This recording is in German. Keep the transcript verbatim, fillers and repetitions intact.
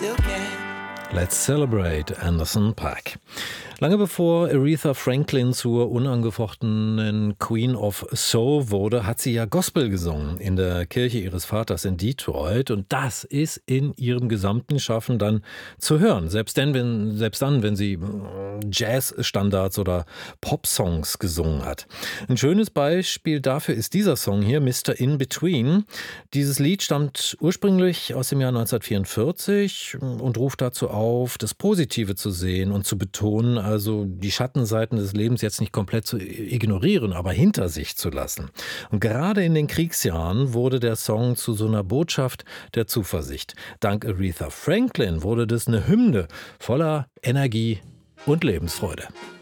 still can. Let's Celebrate, Anderson .Paak. Lange bevor Aretha Franklin zur unangefochtenen Queen of Soul wurde, hat sie ja Gospel gesungen in der Kirche ihres Vaters in Detroit. Und das ist in ihrem gesamten Schaffen dann zu hören. Selbst dann, wenn, selbst dann, wenn sie Jazz-Standards oder Pop-Songs gesungen hat. Ein schönes Beispiel dafür ist dieser Song hier, Mister In Between. Dieses Lied stammt ursprünglich aus dem Jahr neunzehnhundertvierundvierzig und ruft dazu auf, das Positive zu sehen und zu betonen, also die Schattenseiten des Lebens jetzt nicht komplett zu ignorieren, aber hinter sich zu lassen. Und gerade in den Kriegsjahren wurde der Song zu so einer Botschaft der Zuversicht. Dank Aretha Franklin wurde das eine Hymne voller Energie und Lebensfreude.